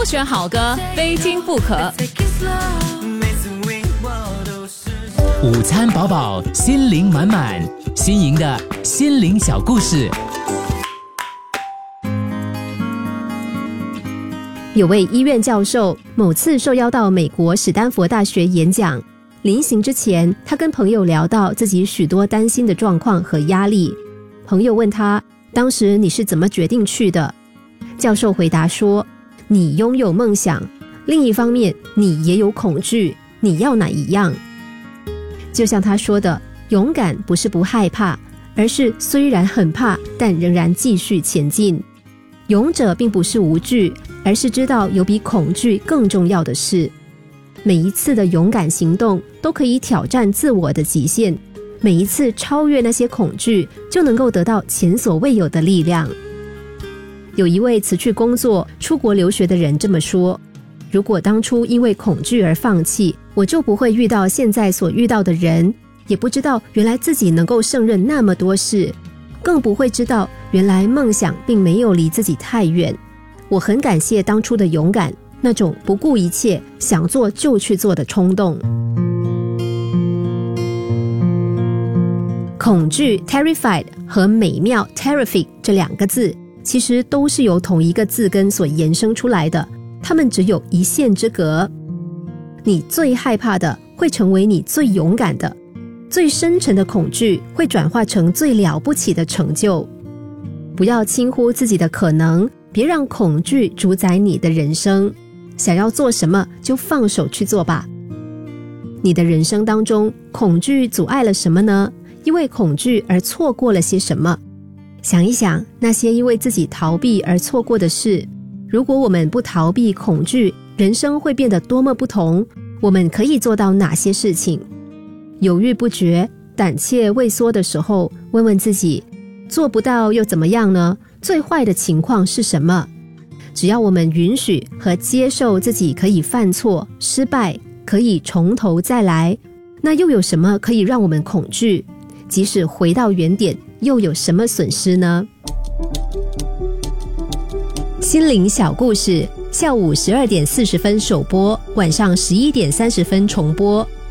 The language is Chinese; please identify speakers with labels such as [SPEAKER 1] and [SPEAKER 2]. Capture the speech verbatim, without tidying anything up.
[SPEAKER 1] 挑选好歌，非听不可。
[SPEAKER 2] 午餐饱饱，心灵满满，新颖的心灵小故事。
[SPEAKER 3] 有位医院教授某次受邀到美国史丹佛大学演讲，临行之前，他跟朋友聊到自己许多担心的状况和压力。朋友问他，当时你是怎么决定去的？教授回答说，你拥有梦想，另一方面你也有恐惧，你要哪一样？就像他说的，勇敢不是不害怕，而是虽然很怕，但仍然继续前进。勇者并不是无惧，而是知道有比恐惧更重要的事。每一次的勇敢行动都可以挑战自我的极限，每一次超越那些恐惧，就能够得到前所未有的力量。有一位辞去工作出国留学的人这么说，如果当初因为恐惧而放弃，我就不会遇到现在所遇到的人，也不知道原来自己能够胜任那么多事，更不会知道原来梦想并没有离自己太远。我很感谢当初的勇敢，那种不顾一切想做就去做的冲动。恐惧 terrified 和美妙 terrific 这两个字其实都是由同一个字根所衍生出来的，它们只有一线之隔。你最害怕的会成为你最勇敢的，最深沉的恐惧会转化成最了不起的成就。不要轻忽自己的可能，别让恐惧主宰你的人生。想要做什么就放手去做吧。你的人生当中，恐惧阻碍了什么呢？因为恐惧而错过了些什么？想一想那些因为自己逃避而错过的事，如果我们不逃避恐惧，人生会变得多么不同？我们可以做到哪些事情？犹豫不决、胆怯畏缩的时候，问问自己，做不到又怎么样呢？最坏的情况是什么？只要我们允许和接受自己可以犯错、失败，可以从头再来，那又有什么可以让我们恐惧？即使回到原点，又有什么损失呢？心灵小故事，下午十二点四十分首播，晚上十一点三十分重播。